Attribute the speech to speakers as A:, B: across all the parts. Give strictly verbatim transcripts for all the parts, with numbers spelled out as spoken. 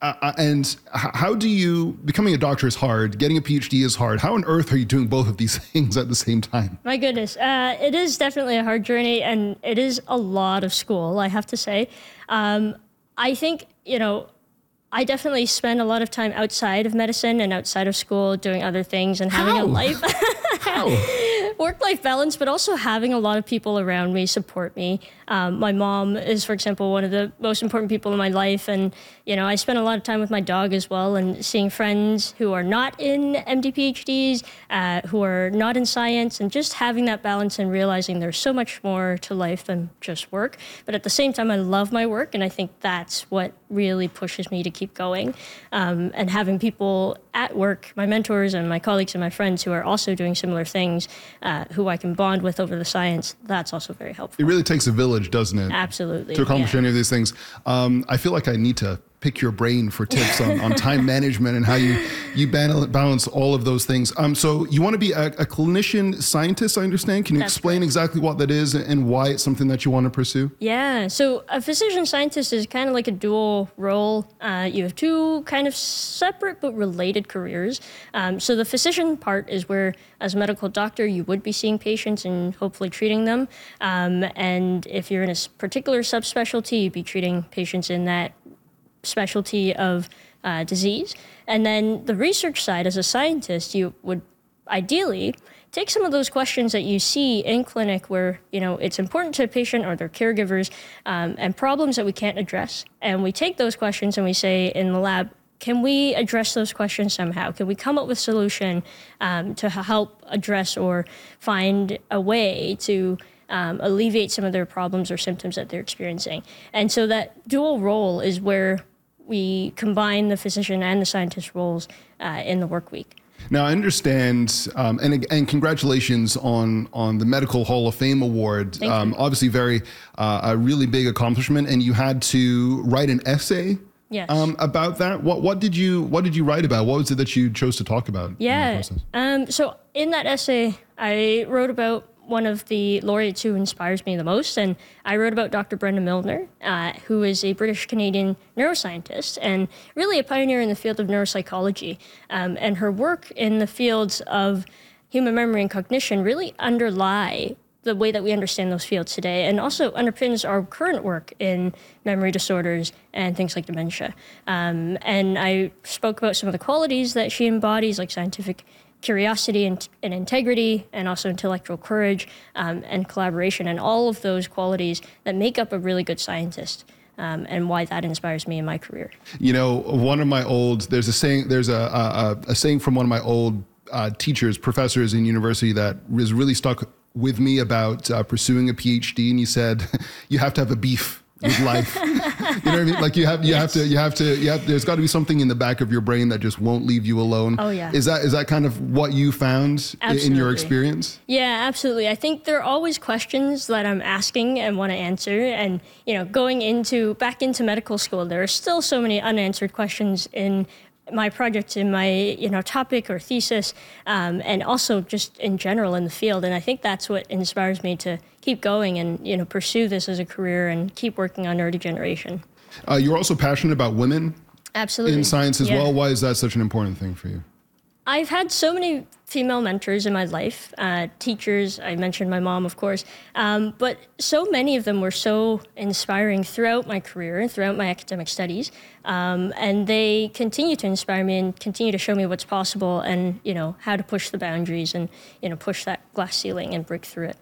A: Uh, uh, and h- how do you, becoming a doctor is hard, getting a PhD is hard. How on earth are you doing both of these things at the same time?
B: My goodness, uh, it is definitely a hard journey, and it is a lot of school, I have to say. Um, I think, you know, I definitely spend a lot of time outside of medicine and outside of school doing other things and having
A: How?
B: a life.
A: How?
B: Work-life balance, but also having a lot of people around me support me. Um, my mom is, for example, one of the most important people in my life, and you know, I spend a lot of time with my dog as well, and seeing friends who are not in M D PhDs, uh, who are not in science, and just having that balance and realizing there's so much more to life than just work. But at the same time, I love my work, and I think that's what really pushes me to keep going. Um, and having people at work, my mentors and my colleagues and my friends who are also doing similar things, uh, who I can bond with over the science, that's also very helpful.
A: It really takes a village, doesn't it?
B: Absolutely.
A: To accomplish
B: yeah.
A: any of these things. Um, I feel like I need to pick your brain for tips on, on time management and how you, you ban- balance all of those things. Um, so you want to be a, a clinician scientist, I understand. Can you
B: That's
A: explain
B: correct.
A: exactly what that is and why it's something that you want to pursue?
B: Yeah, so a physician scientist is kind of like a dual role. Uh, you have two kind of separate but related careers. Um, so the physician part is where, as a medical doctor, you would be seeing patients and hopefully treating them. Um, and if you're in a s- particular subspecialty, you'd be treating patients in that specialty of uh, disease. And then the research side, as a scientist, you would ideally take some of those questions that you see in clinic where, you know, it's important to a patient or their caregivers, um, and problems that we can't address. And we take those questions and we say in the lab, can we address those questions somehow? Can we come up with a solution um, to h- help address or find a way to um, alleviate some of their problems or symptoms that they're experiencing? And so that dual role is where we combine the physician and the scientist roles uh, in the work week.
A: Now, I understand, um, and and congratulations on on the Medical Hall of Fame award.
B: Thank
A: Um,
B: you.
A: obviously, very uh, a really big accomplishment, and you had to write an essay
B: Yes.
A: um, about that. What what did you what did you write about? What was it that you chose to talk about? in the
B: Yeah.
A: process?
B: Um, so in that essay, I wrote about one of the laureates who inspires me the most, and I wrote about Doctor Brenda Milner, uh, who is a British-Canadian neuroscientist and really a pioneer in the field of neuropsychology. Um, and her work in the fields of human memory and cognition really underlie the way that we understand those fields today, and also underpins our current work in memory disorders and things like dementia. Um, and I spoke about some of the qualities that she embodies, like scientific curiosity and, and integrity, and also intellectual courage um, and collaboration, and all of those qualities that make up a really good scientist. Um, and why that inspires me in my career.
A: You know, one of my old there's a saying there's a a, a saying from one of my old uh, teachers, professors in university that was really stuck with me about uh, pursuing a PhD, and he said, "You have to have a beef with life." You know what I mean? Like you have you
B: Yes.
A: have to you have to you have there's got to be something in the back of your brain that just won't leave you alone.
B: Oh, yeah.
A: Is that is that kind of what you found i- in your
B: Absolutely.
A: experience?
B: Yeah, absolutely. I think there are always questions that I'm asking and want to answer. And, you know, going into back into medical school, there are still so many unanswered questions in my project, in my, you know, topic or thesis, um, and also just in general in the field. And I think that's what inspires me to keep going and, you know, pursue this as a career and keep working on neurodegeneration.
A: Uh, you're also passionate about women
B: Absolutely.
A: in science as
B: Yeah.
A: well. Why is that such an important thing for you?
B: I've had so many female mentors in my life, uh, teachers, I mentioned my mom, of course, um, but so many of them were so inspiring throughout my career and throughout my academic studies, um, and they continue to inspire me and continue to show me what's possible and, you know, how to push the boundaries and, you know, push that glass ceiling and break through it.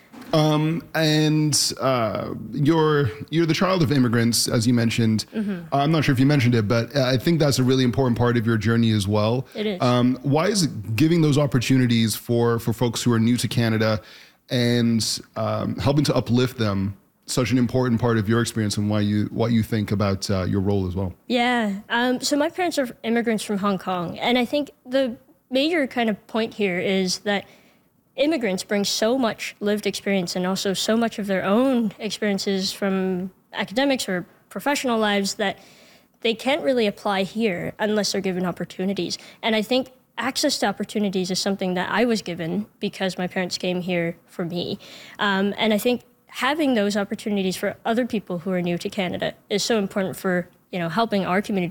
A: Um, and uh, you're you're the child of immigrants, as you mentioned.
B: Mm-hmm.
A: Uh, I'm not sure if you mentioned it, but I think that's a really important part of your journey as well.
B: It is.
A: Um, why is it giving those opportunities for for folks who are new to Canada and um, helping to uplift them such an important part of your experience and why you what you think about uh, your role as well?
B: Yeah. Um, so my parents are immigrants from Hong Kong, and I think the major kind of point here is that immigrants bring so much lived experience and also so much of their own experiences from academics or professional lives that they can't really apply here unless they're given opportunities. And I think access to opportunities is something that I was given because my parents came here for me. Um, and I think having those opportunities for other people who are new to Canada is so important for, you know, helping our community